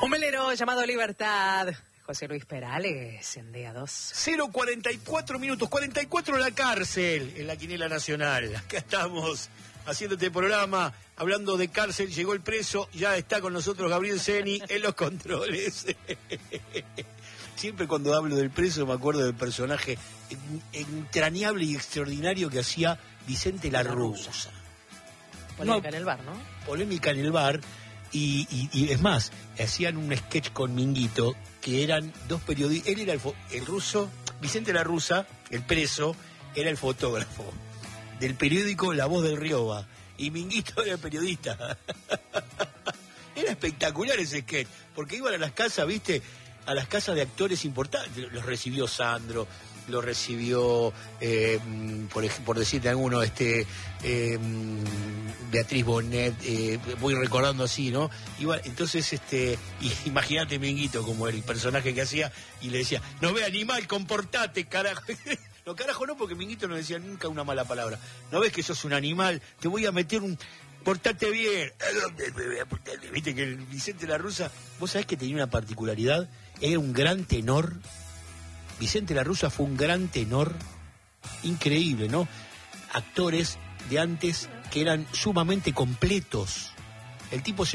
Un velero llamado Libertad. José Luis Perales, en día 2. 0:44 minutos, 44 en la cárcel, en la Quiniela Nacional. Acá estamos haciendo este programa, hablando de cárcel. Llegó el preso, ya está con nosotros Gabriel Ceni en los controles. Siempre cuando hablo del preso me acuerdo del personaje entrañable y extraordinario que hacía Vicente La Russa. Polémica en el bar, ¿no? Polémica en el bar. Y es más, hacían un sketch con Minguito, que eran dos periodistas. Él era el ruso, Vicente La Russa, el preso, era el fotógrafo del periódico La Voz del Rioba. Y Minguito era el periodista. Era espectacular ese sketch, porque iban a las casas, ¿viste? A las casas de actores importantes. Los recibió Sandro, lo recibió, por decirte alguno, Beatriz Bonet, voy recordando así, ¿no? Entonces, imagínate Minguito como el personaje que hacía, y le decía, no ve animal, comportate, carajo. No, carajo no, porque Minguito no decía nunca una mala palabra. ¿No ves que sos un animal? Te voy a meter portate bien. Viste que el Vicente La Russa, vos sabés que tenía una particularidad, era un gran tenor. Vicente La Russa fue un gran tenor, increíble, ¿no? Actores de antes que eran sumamente completos. El tipo